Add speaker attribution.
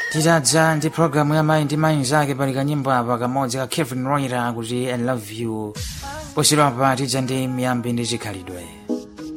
Speaker 1: Tidadza ndi programu ya mayi ndi mayi zake pali kanyimbo apa kamodzi ka Kevin Roira kuti I love you. Posero apa tidza ndi miyambi ndi chikhalidwe.